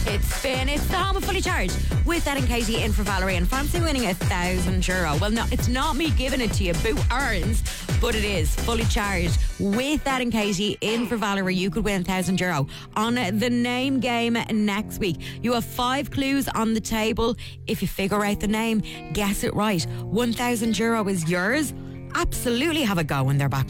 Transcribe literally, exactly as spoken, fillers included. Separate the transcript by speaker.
Speaker 1: It's Spin. It's the home of Fully Charged with Ed and Katie in for Valerie, and fancy winning a thousand euro. Well, no, it's not me giving it to you, boo earns, but it is Fully Charged with Ed and Katie in for Valerie. You could win a thousand euro on the name game next week. You have five clues on the table. If you figure out the name, guess it right, one thousand euro is yours. Absolutely have a go when they're back.